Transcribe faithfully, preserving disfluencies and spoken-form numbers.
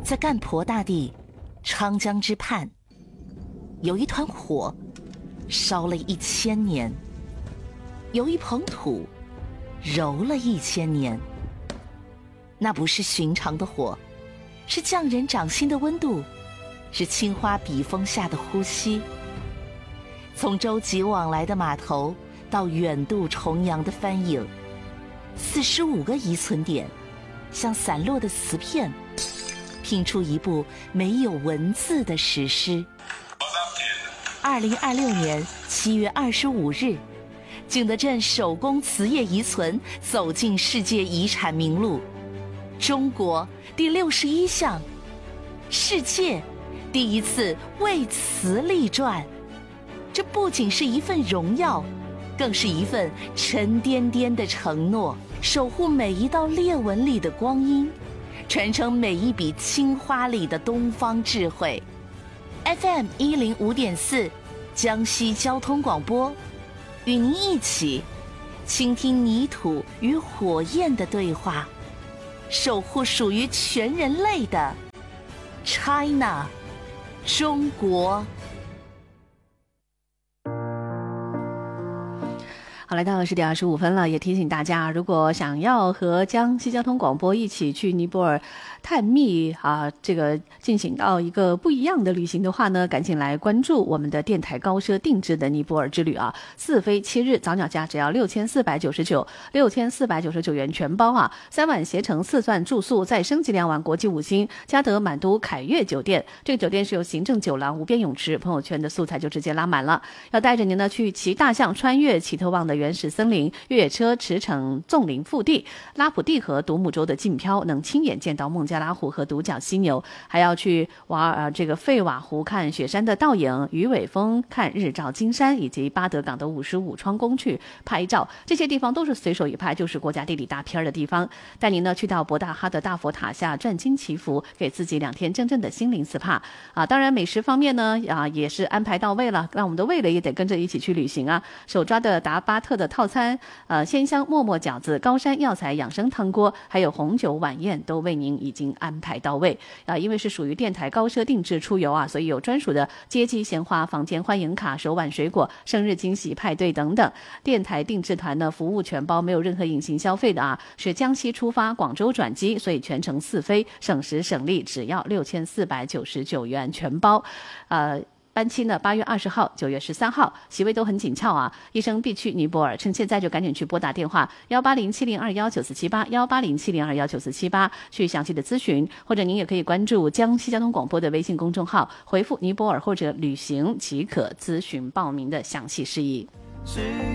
在干婆大地昌江之畔，有一团火烧了一千年，有一捧土揉了一千年。那不是寻常的火，是匠人掌心的温度，是青花笔锋下的呼吸。从舟楫往来的码头到远渡重洋的帆影，四十五个遗存点像散落的瓷片，拼出一部没有文字的史诗。二零二六年七月二十五日，景德镇手工瓷业遗存走进世界遗产名录，中国第六十一项，世界第一次为瓷立传。这不仅是一份荣耀，更是一份沉甸甸的承诺，守护每一道裂纹里的光阴，传承每一笔青花里的东方智慧。 F M 一零五点四江西交通广播，与您一起倾听泥土与火焰的对话，守护属于全人类的 China 中国。 好，来到十点二十五分了，也提醒大家，如果想要和江西交通广播一起去尼泊尔探秘啊，这个进行到一个不一样的旅行的话呢，赶紧来关注我们的电台高奢定制的尼泊尔之旅啊！四飞七日早鸟价只要六千四百九十九，六千四百九十九元全包啊！三晚携程四钻住宿，再升级两晚国际五星嘉德满都凯悦酒店。这个酒店是有行政酒廊、无边泳池，朋友圈的素材就直接拉满了。要带着您呢去骑大象穿越奇特旺的原始森林，越野车驰骋纵林腹地，拉普蒂河独木舟的竞漂，能亲眼见到孟加拉湖和独角犀牛，还要去瓦尔这个费瓦湖看雪山的倒影，鱼尾峰看日照金山，以及巴德港的五十五窗宫去拍照。这些地方都是随手一拍就是国家地理大片的地方。带您呢去到博大哈的大佛塔下转经祈福，给自己两天真正的心灵 S P A 啊！当然美食方面呢啊也是安排到位了，让我们的味蕾也得跟着一起去旅行啊！手抓的达巴特的套餐，呃，鲜香馍馍饺子、高山药材养生汤锅，还有红酒晚宴都为您已经安排到位啊！因为是属于电台高奢定制出游啊，所以有专属的接机鲜花、房间欢迎卡、手挽水果、生日惊喜派对等等。电台定制团呢，服务全包，没有任何隐形消费的啊，是江西出发，广州转机，所以全程四飞，省时省力，只要六千四百九十九元全包，呃。班期呢，八月二十号、九月十三号，席位都很紧俏啊！一生必去尼泊尔，趁现在就赶紧去拨打电话幺八零七零二幺九四七八幺八零七零二幺九四七八去详细的咨询，或者您也可以关注江西交通广播的微信公众号，回复尼泊尔或者旅行即可咨询报名的详细事宜。